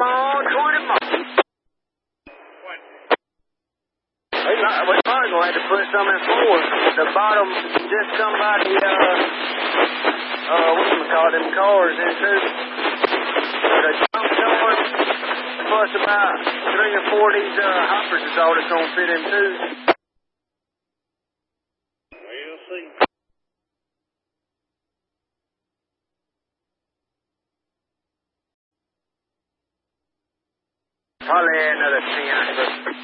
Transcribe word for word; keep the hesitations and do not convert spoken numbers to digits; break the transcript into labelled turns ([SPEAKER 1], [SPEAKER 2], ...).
[SPEAKER 1] more, twenty more. We might, we might go have to put some in four. The bottom, just somebody, uh, uh, whatchamacallit, them cars in too. The jump cars, plus about three or four of these, uh, hoppers is all that's gonna fit in too.
[SPEAKER 2] We'll see.
[SPEAKER 1] Probably another ten, but